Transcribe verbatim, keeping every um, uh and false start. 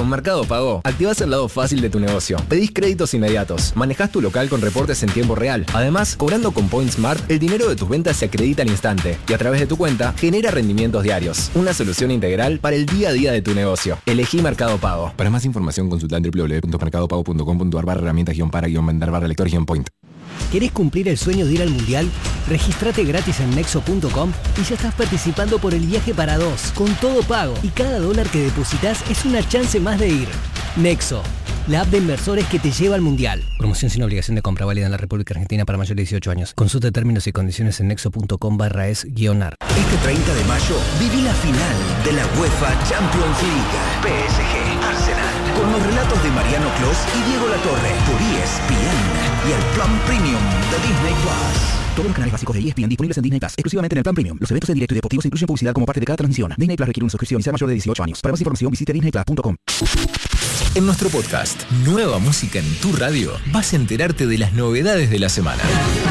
Con Mercado Pago, activás el lado fácil de tu negocio. Pedís créditos inmediatos, manejás tu local con reportes en tiempo real. Además, cobrando con Point Smart, el dinero de tus ventas se acredita al instante y a través de tu cuenta genera rendimientos diarios. Una solución integral para el día a día de tu negocio. Elegí Mercado Pago. Para más información consulta en doble u doble u doble u punto mercado pago punto com punto a r barra herramientas guión para guión vender barra lector guión point. ¿Querés cumplir el sueño de ir al Mundial? Regístrate gratis en nexo punto com y ya estás participando por el viaje para dos, con todo pago. Y cada dólar que depositas es una chance más de ir. Nexo, la app de inversores que te lleva al Mundial. Promoción sin obligación de compra, válida en la República Argentina para mayores de dieciocho años. Consulta términos y condiciones en nexo punto com barra es guión ar. Este treinta de mayo viví la final de la UEFA Champions League. P S G Arsenal. Con los relatos de Mariano Clos y Diego Latorre por E S P N y el plan premium de Disney Plus. Todos los canales básicos de E S P N disponibles en Disney Plus, exclusivamente en el plan premium. Los eventos en directo y deportivos incluyen publicidad como parte de cada transmisión. Disney Plus requiere una suscripción y ser mayor de dieciocho años. Para más información visite disney plus punto com. En nuestro podcast, Nueva Música en tu Radio, vas a enterarte de las novedades de la semana.